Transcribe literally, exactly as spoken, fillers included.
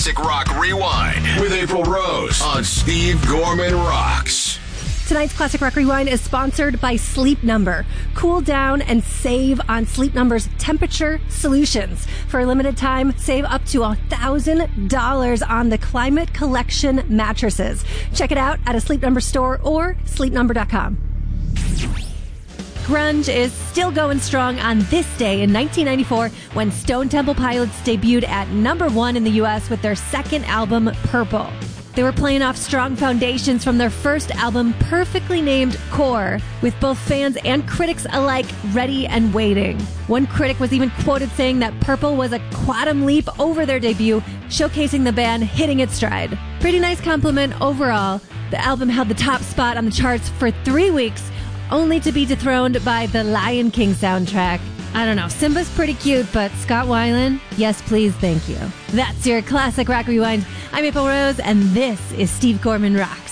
Classic Rock Rewind with April Rose on Steve Gorman Rocks. Tonight's Classic Rock Rewind is sponsored by Sleep Number. Cool down and save on Sleep Number's temperature solutions. For a limited time, save up to one thousand dollars on the Climate Collection mattresses. Check it out at a Sleep Number store or sleep number dot com. Grunge is still going strong on this day in nineteen ninety-four when Stone Temple Pilots debuted at number one in the U S with their second album, Purple. They were playing off strong foundations from their first album, perfectly named Core, with both fans and critics alike ready and waiting. One critic was even quoted saying that Purple was a quantum leap over their debut, showcasing the band hitting its stride. Pretty nice compliment overall. The album held the top spot on the charts for three weeks, only to be dethroned by the Lion King soundtrack. I don't know, Simba's pretty cute, but Scott Weiland, yes please, thank you. That's your Classic Rock Rewind. I'm April Rose, and this is Steve Gorman Rocks.